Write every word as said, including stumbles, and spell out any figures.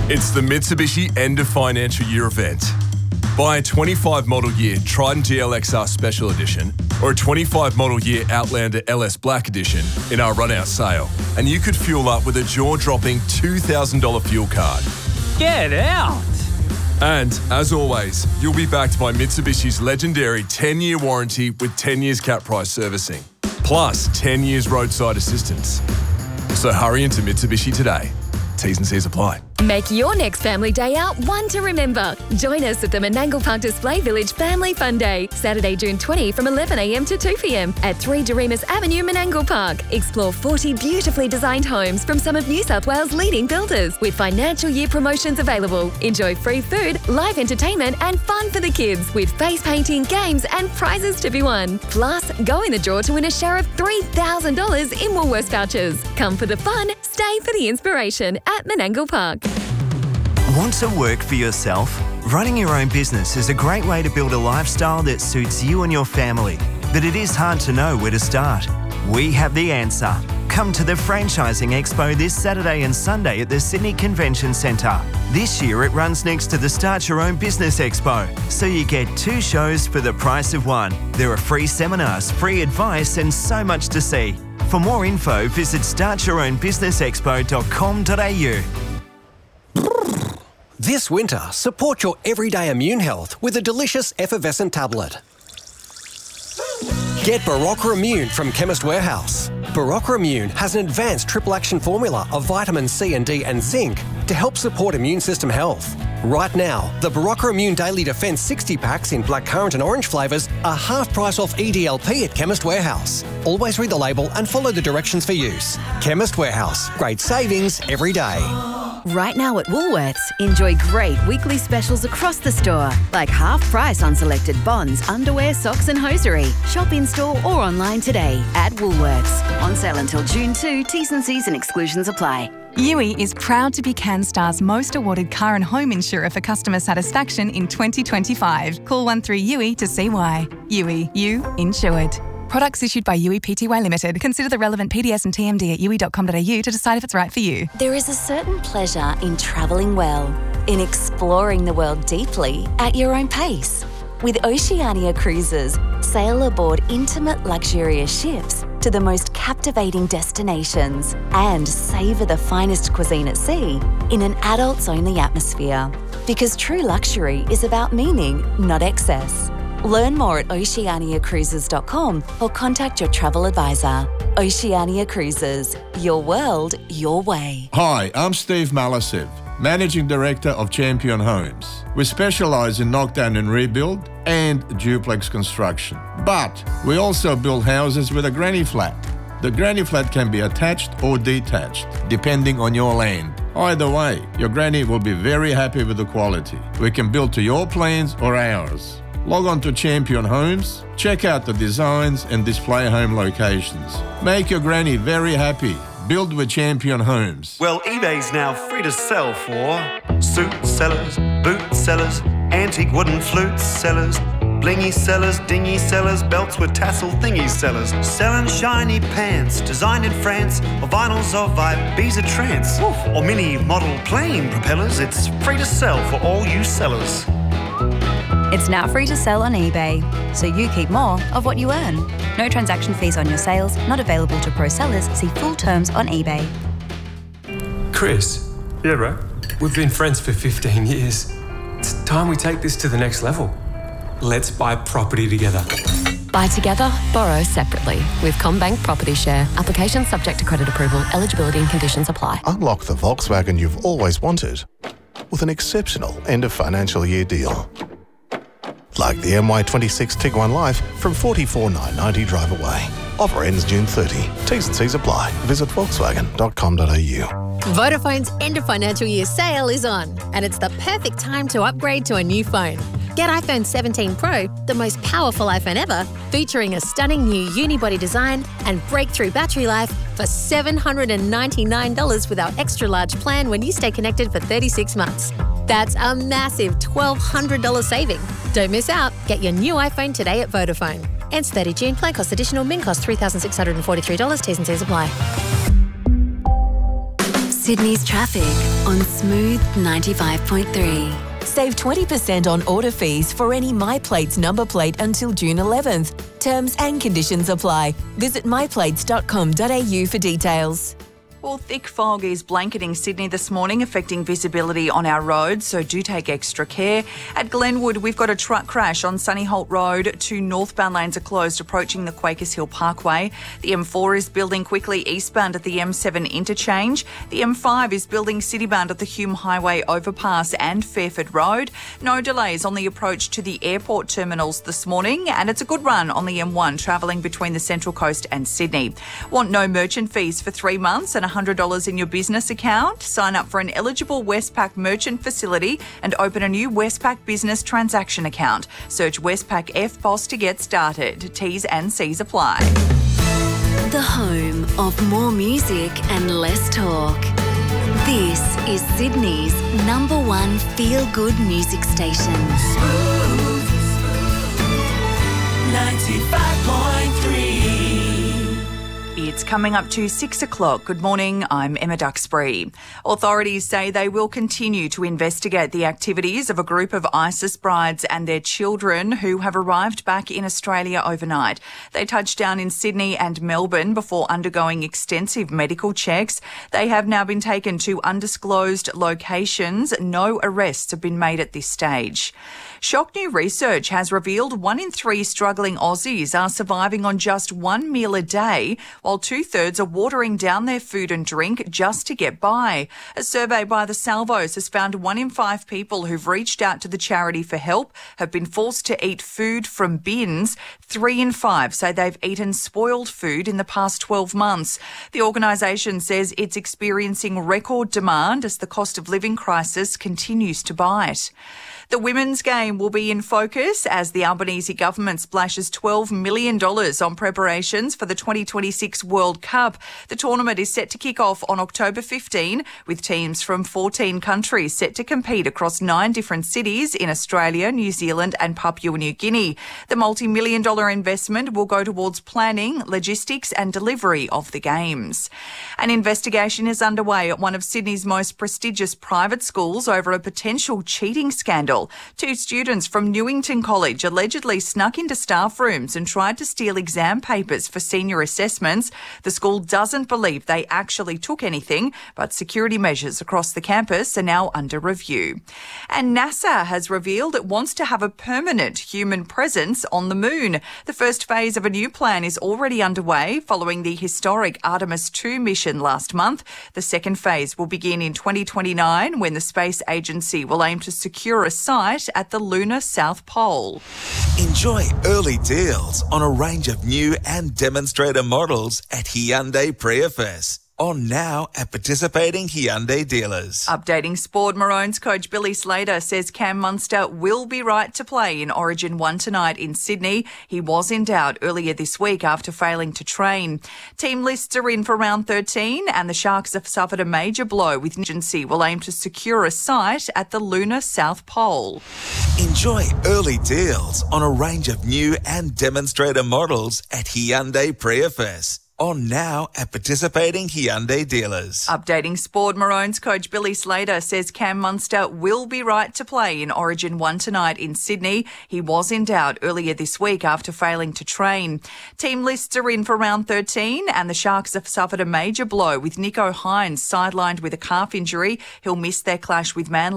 It's the Mitsubishi End of Financial Year event. Buy a twenty-five model year Triton G L X R Special Edition or a twenty-five model year Outlander L S Black Edition in our run-out sale, and you could fuel up with a jaw-dropping two thousand dollars fuel card. Get out! And, as always, you'll be backed by Mitsubishi's legendary ten-year warranty with ten years cap price servicing, plus ten years roadside assistance. So hurry into Mitsubishi today. T's and C's apply. Make your next family day out one to remember. Join us at the Menangle Park Display Village Family Fun Day, Saturday, June twentieth from eleven a m to two p m at three Doremus Avenue, Menangle Park. Explore forty beautifully designed homes from some of New South Wales' leading builders with financial year promotions available. Enjoy free food, live entertainment and fun for the kids with face painting, games and prizes to be won. Plus, go in the draw to win a share of three thousand dollars in Woolworths vouchers. Come for the fun, stay for the inspiration at Menangle Park. Want to work for yourself? Running your own business is a great way to build a lifestyle that suits you and your family, but it is hard to know where to start. We have the answer. Come to the Franchising Expo this Saturday and Sunday at the Sydney Convention Centre. This year it runs next to the Start Your Own Business Expo, so you get two shows for the price of one. There are free seminars, free advice and so much to see. For more info, visit start your own business expo dot com dot a u. This winter, support your everyday immune health with a delicious effervescent tablet. Get Barocca Immune from Chemist Warehouse. Barocca Immune has an advanced triple action formula of vitamin C and D and zinc to help support immune system health. Right now, the Barocca Immune Daily Defence sixty packs in blackcurrant and orange flavours are half price off E D L P at Chemist Warehouse. Always read the label and follow the directions for use. Chemist Warehouse. Great savings every day. Right now at Woolworths, enjoy great weekly specials across the store, like half price on selected bonds, underwear, socks and hosiery. Shop in-store or online today at Woolworths. On sale until June second, T's and C's and exclusions apply. U I is proud to be CanStar's most awarded car and home insurer for customer satisfaction in twenty twenty-five. Call one three U I to see why. U I, you insured. Products issued by U I Pty Limited. Consider the relevant P D S and T M D at u i dot com dot a u to decide if it's right for you. There is a certain pleasure in travelling well, in exploring the world deeply at your own pace. With Oceania Cruises, sail aboard intimate, luxurious ships to the most captivating destinations and savour the finest cuisine at sea in an adults-only atmosphere. Because true luxury is about meaning, not excess. Learn more at oceania cruises dot com or contact your travel advisor. Oceania Cruises, your world, your way. Hi, I'm Steve Malasiv, Managing Director of Champion Homes. We specialise in knockdown and rebuild and duplex construction. But we also build houses with a granny flat. The granny flat can be attached or detached, depending on your land. Either way, your granny will be very happy with the quality. We can build to your plans or ours. Log on to Champion Homes, check out the designs and display home locations. Make your granny very happy. Build with Champion Homes. Well, eBay's now free to sell for suit sellers, boot sellers, antique wooden flute sellers, blingy sellers, dingy sellers, belts with tassel thingy sellers, selling shiny pants designed in France, or vinyls of Ibiza trance, or mini model plane propellers. It's free to sell for all you sellers. It's now free to sell on eBay, so you keep more of what you earn. No transaction fees on your sales, not available to pro sellers. See full terms on eBay. Chris. Yeah, bro? We've been friends for fifteen years. It's time we take this to the next level. Let's buy property together. Buy together, borrow separately with CommBank Property Share. Application subject to credit approval. Eligibility and conditions apply. Unlock the Volkswagen you've always wanted with an exceptional end of financial year deal. Like the M Y twenty-six Tiguan Life from forty-four thousand nine hundred ninety drive away. Offer ends June thirtieth. T's and C's apply. Visit volkswagen dot com dot a u. Vodafone's end of financial year sale is on, and it's the perfect time to upgrade to a new phone. Get iPhone seventeen Pro, the most powerful iPhone ever, featuring a stunning new unibody design and breakthrough battery life for seven hundred ninety-nine dollars with our extra large plan when you stay connected for thirty-six months. That's a massive twelve hundred dollars saving. Don't miss out. Get your new iPhone today at Vodafone. Ends thirtieth June. Plan cost additional. Min cost three thousand six hundred forty-three dollars. T's and C's apply. Sydney's traffic on Smooth ninety-five point three. Save twenty percent on order fees for any MyPlates number plate until June eleventh. Terms and conditions apply. Visit my plates dot com dot a u for details. Well, thick fog is blanketing Sydney this morning, affecting visibility on our roads, so do take extra care. At Glenwood, we've got a truck crash on Sunny Holt Road. Two northbound lanes are closed approaching the Quakers Hill Parkway. The M four is building quickly eastbound at the M seven interchange. The M five is building citybound at the Hume Highway overpass and Fairford Road. No delays on the approach to the airport terminals this morning, and it's a good run on the M one travelling between the Central Coast and Sydney. Want no merchant fees for three months and one hundred dollars in your business account? Sign up for an eligible Westpac merchant facility and open a new Westpac business transaction account. Search Westpac F P O S to get started. T's and C's apply. The home of more music and less talk. This is Sydney's number one feel-good music station. Smooth ninety-five point three. It's coming up to six o'clock. Good morning, I'm Emma Duxbury. Authorities say they will continue to investigate the activities of a group of ISIS brides and their children who have arrived back in Australia overnight. They touched down in Sydney and Melbourne before undergoing extensive medical checks. They have now been taken to undisclosed locations. No arrests have been made at this stage. Shock new research has revealed one in three struggling Aussies are surviving on just one meal a day, while two-thirds are watering down their food and drink just to get by. A survey by the Salvos has found one in five people who've reached out to the charity for help have been forced to eat food from bins. Three in five say they've eaten spoiled food in the past twelve months. The organisation says it's experiencing record demand as the cost of living crisis continues to bite. The women's game will be in focus as the Albanese government splashes twelve million dollars on preparations for the twenty twenty-six World Cup. The tournament is set to kick off on October fifteenth, with teams from fourteen countries set to compete across nine different cities in Australia, New Zealand and Papua New Guinea. The multi-million dollar investment will go towards planning, logistics and delivery of the games. An investigation is underway at one of Sydney's most prestigious private schools over a potential cheating scandal. Two students from Newington College allegedly snuck into staff rooms and tried to steal exam papers for senior assessments. The school doesn't believe they actually took anything, but security measures across the campus are now under review. And NASA has revealed it wants to have a permanent human presence on the moon. The first phase of a new plan is already underway following the historic Artemis two mission last month. The second phase will begin in twenty twenty-nine when the space agency will aim to secure a site at the lunar South Pole. Enjoy early deals on a range of new and demonstrator models at Hyundai Prius. On now at participating Hyundai dealers. Updating Sport, Maroons coach Billy Slater says Cam Munster will be right to play in Origin one tonight in Sydney. He was in doubt earlier this week after failing to train. Team lists are in for round thirteen and the Sharks have suffered a major blow with the agency will aim to secure a site at the lunar South Pole. Enjoy early deals on a range of new and demonstrator models at Hyundai Prius. On now at participating Hyundai dealers. Updating Sport, Maroons coach Billy Slater says Cam Munster will be right to play in Origin one tonight in Sydney. He was in doubt earlier this week after failing to train. Team lists are in for round thirteen and the Sharks have suffered a major blow with Nico Hines sidelined with a calf injury. He'll miss their clash with Manly